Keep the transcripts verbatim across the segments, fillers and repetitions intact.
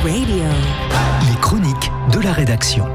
Radio. Les chroniques de la rédaction.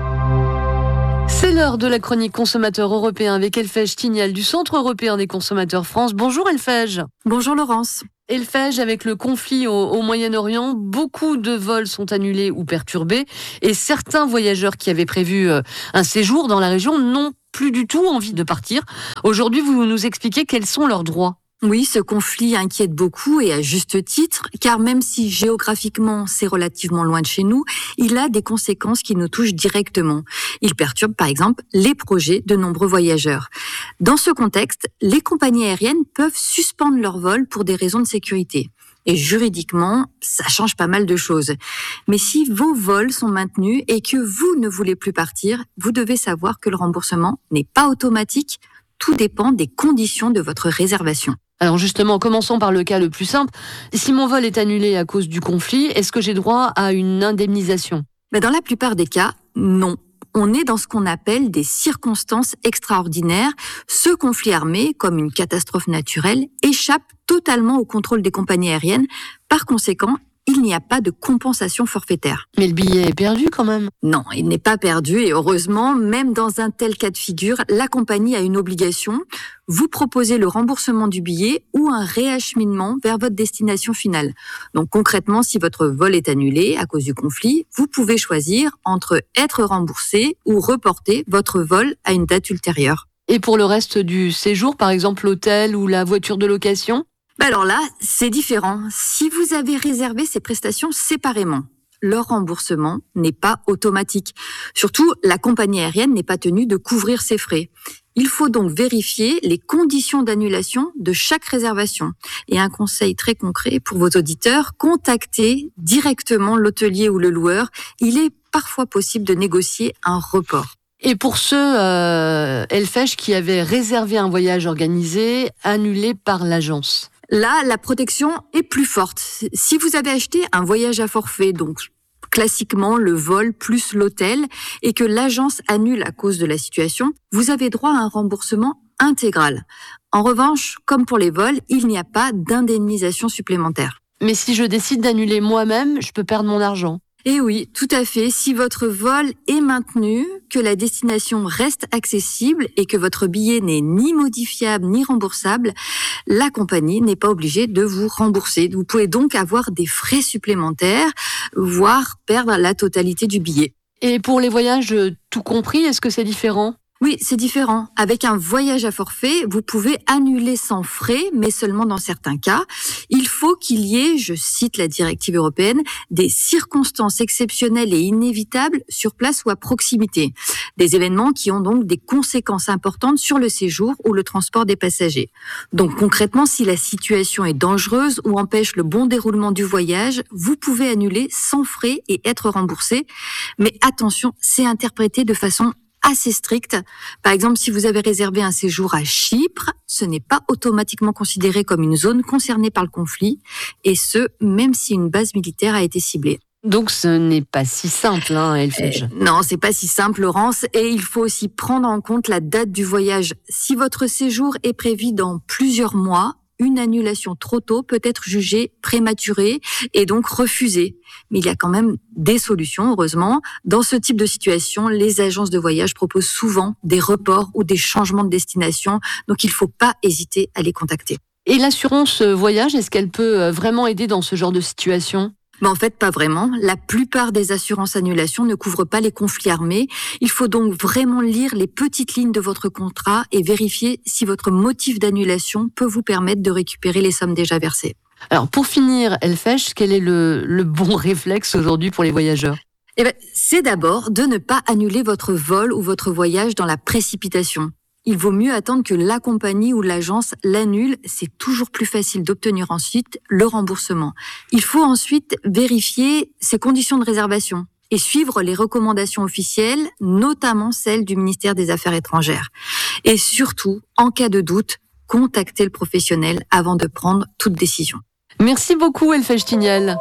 C'est l'heure de la chronique consommateur européen avec Elfège Tignal du Centre européen des consommateurs France. Bonjour Elfège. Bonjour Laurence. Elfège, avec le conflit au, au Moyen-Orient, beaucoup de vols sont annulés ou perturbés et certains voyageurs qui avaient prévu euh, un séjour dans la région n'ont plus du tout envie de partir. Aujourd'hui, vous nous expliquez quels sont leurs droits. Oui, ce conflit inquiète beaucoup et à juste titre, car même si géographiquement c'est relativement loin de chez nous, il a des conséquences qui nous touchent directement. Il perturbe par exemple les projets de nombreux voyageurs. Dans ce contexte, les compagnies aériennes peuvent suspendre leurs vols pour des raisons de sécurité. Et juridiquement, ça change pas mal de choses. Mais si vos vols sont maintenus et que vous ne voulez plus partir, vous devez savoir que le remboursement n'est pas automatique. Tout dépend des conditions de votre réservation. Alors justement, commençons par le cas le plus simple. Si mon vol est annulé à cause du conflit, est-ce que j'ai droit à une indemnisation ? Mais dans la plupart des cas, non. On est dans ce qu'on appelle des circonstances extraordinaires. Ce conflit armé, comme une catastrophe naturelle, échappe totalement au contrôle des compagnies aériennes. Par conséquent, il n'y a pas de compensation forfaitaire. Mais le billet est perdu quand même. Non, il n'est pas perdu et heureusement, même dans un tel cas de figure, la compagnie a une obligation. Vous proposez le remboursement du billet ou un réacheminement vers votre destination finale. Donc concrètement, si votre vol est annulé à cause du conflit, vous pouvez choisir entre être remboursé ou reporter votre vol à une date ultérieure. Et pour le reste du séjour, par exemple l'hôtel ou la voiture de location ? Alors là, c'est différent. Si vous avez réservé ces prestations séparément, leur remboursement n'est pas automatique. Surtout, la compagnie aérienne n'est pas tenue de couvrir ses frais. Il faut donc vérifier les conditions d'annulation de chaque réservation. Et un conseil très concret pour vos auditeurs, contactez directement l'hôtelier ou le loueur. Il est parfois possible de négocier un report. Et pour ceux, euh, Elfège, qui avaient réservé un voyage organisé, annulé par l'agence ? Là, la protection est plus forte. Si vous avez acheté un voyage à forfait, donc classiquement le vol plus l'hôtel, et que l'agence annule à cause de la situation, vous avez droit à un remboursement intégral. En revanche, comme pour les vols, il n'y a pas d'indemnisation supplémentaire. Mais si je décide d'annuler moi-même, je peux perdre mon argent. Eh oui, tout à fait. Si votre vol est maintenu, que la destination reste accessible et que votre billet n'est ni modifiable ni remboursable, la compagnie n'est pas obligée de vous rembourser. Vous pouvez donc avoir des frais supplémentaires, voire perdre la totalité du billet. Et pour les voyages tout compris, est-ce que c'est différent ? Oui, c'est différent. Avec un voyage à forfait, vous pouvez annuler sans frais, mais seulement dans certains cas. Il faut qu'il y ait, je cite la directive européenne, des circonstances exceptionnelles et inévitables sur place ou à proximité. Des événements qui ont donc des conséquences importantes sur le séjour ou le transport des passagers. Donc concrètement, si la situation est dangereuse ou empêche le bon déroulement du voyage, vous pouvez annuler sans frais et être remboursé. Mais attention, c'est interprété de façon assez strict. Par exemple, si vous avez réservé un séjour à Chypre, ce n'est pas automatiquement considéré comme une zone concernée par le conflit, et ce, même si une base militaire a été ciblée. Donc ce n'est pas si simple, hein, Elfège. Euh, non, c'est pas si simple, Laurence, et il faut aussi prendre en compte la date du voyage. Si votre séjour est prévu dans plusieurs mois, une annulation trop tôt peut être jugée prématurée et donc refusée. Mais il y a quand même des solutions, heureusement. Dans ce type de situation, les agences de voyage proposent souvent des reports ou des changements de destination, donc il ne faut pas hésiter à les contacter. Et l'assurance voyage, est-ce qu'elle peut vraiment aider dans ce genre de situation ? Mais en fait, pas vraiment. La plupart des assurances annulations ne couvrent pas les conflits armés. Il faut donc vraiment lire les petites lignes de votre contrat et vérifier si votre motif d'annulation peut vous permettre de récupérer les sommes déjà versées. Alors, pour finir, Elfège, quel est le, le bon réflexe aujourd'hui pour les voyageurs ? Eh ben, c'est d'abord de ne pas annuler votre vol ou votre voyage dans la précipitation. Il vaut mieux attendre que la compagnie ou l'agence l'annule. C'est toujours plus facile d'obtenir ensuite le remboursement. Il faut ensuite vérifier ses conditions de réservation et suivre les recommandations officielles, notamment celles du ministère des Affaires étrangères. Et surtout, en cas de doute, contactez le professionnel avant de prendre toute décision. Merci beaucoup, Elfège Tignal.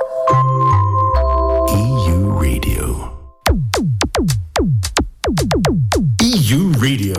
E U Radio. E U Radio.